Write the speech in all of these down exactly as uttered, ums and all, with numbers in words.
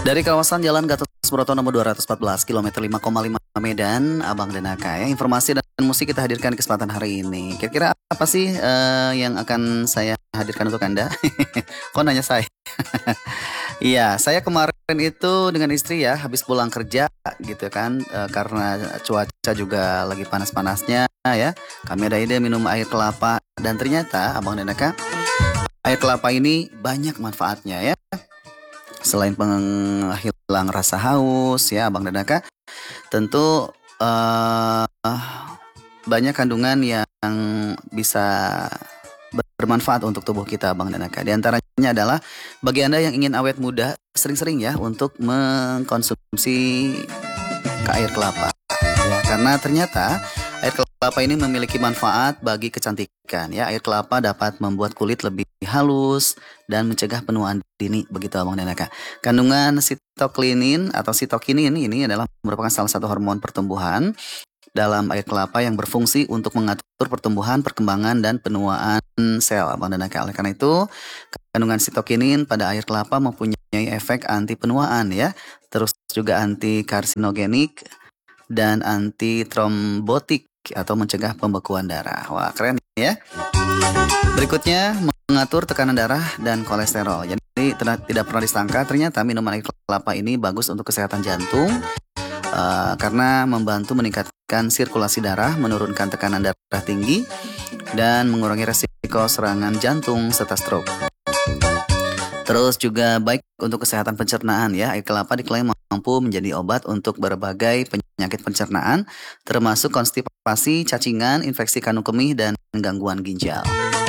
Dari kawasan Jalan Gatot Subroto nomor dua ratus empat belas, kilometer lima koma lima Medan, Abang dan Aka ya. Informasi dan musik kita hadirkan di kesempatan hari ini. Kira-kira apa sih eh, yang akan saya hadirkan untuk Anda? Kok nanya saya? Iya, saya kemarin itu dengan istri ya, habis pulang kerja gitu kan, eh, karena cuaca juga lagi panas-panasnya ya. Kami ada ide minum air kelapa dan ternyata Abang dan Aka, air kelapa ini banyak manfaatnya ya. Selain penghilang rasa haus ya Abang dan Aka, tentu eh, banyak kandungan yang bisa bermanfaat untuk tubuh kita Abang dan Aka. Di antaranya adalah bagi Anda yang ingin awet muda, sering-sering ya untuk mengkonsumsi ke air kelapa. Ya, karena ternyata air kelapa ini memiliki manfaat bagi kecantikan ya. Air kelapa dapat membuat kulit lebih halus dan mencegah penuaan dini, begitu Abang dan Aka. Kandungan sitokinin atau sitokinin ini adalah merupakan salah satu hormon pertumbuhan dalam air kelapa yang berfungsi untuk mengatur pertumbuhan, perkembangan dan penuaan sel Abang dan Aka. Oleh karena itu, kandungan sitokinin pada air kelapa mempunyai efek anti penuaan ya. Terus juga anti karsinogenik dan anti trombotik atau mencegah pembekuan darah. Wah, keren ya. Berikutnya mengatur tekanan darah dan kolesterol. Jadi tidak pernah disangka ternyata minuman air kelapa ini bagus untuk kesehatan jantung uh, karena membantu meningkatkan sirkulasi darah, menurunkan tekanan darah tinggi dan mengurangi resiko serangan jantung serta stroke. Terus juga baik untuk kesehatan pencernaan ya. Air kelapa diklaim mampu menjadi obat untuk berbagai penyakit pencernaan, termasuk konstipasi, cacingan, infeksi kandung kemih, dan gangguan ginjal.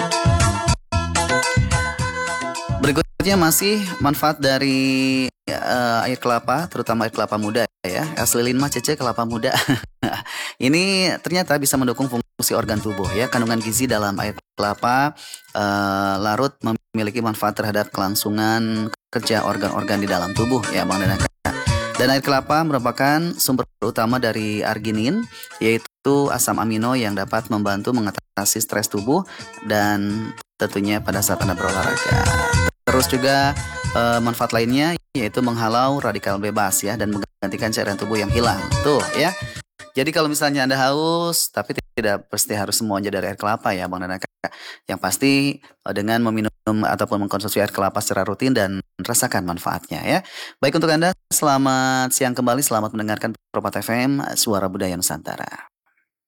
Berikutnya masih manfaat dari uh, air kelapa, terutama air kelapa muda ya. Asli lima cc kelapa muda. Ini ternyata bisa mendukung fungsi organ tubuh ya. Kandungan gizi dalam air kelapa uh, larut memiliki manfaat terhadap kelangsungan kerja organ-organ di dalam tubuh ya Bang dan Aka. Dan air kelapa merupakan sumber utama dari arginin, yaitu asam amino yang dapat membantu mengatasi stres tubuh dan tentunya pada saat Anda berolahraga. Terus juga e, manfaat lainnya yaitu menghalau radikal bebas ya dan menggantikan cairan tubuh yang hilang. Tuh ya. Jadi kalau misalnya Anda haus, tapi tidak pasti harus semuanya dari air kelapa ya Bang dan Aka. Yang pasti dengan meminum ataupun mengkonsumsi air kelapa secara rutin dan rasakan manfaatnya ya. Baik untuk Anda, selamat siang kembali, selamat mendengarkan Propat F M, Suara Budaya Nusantara.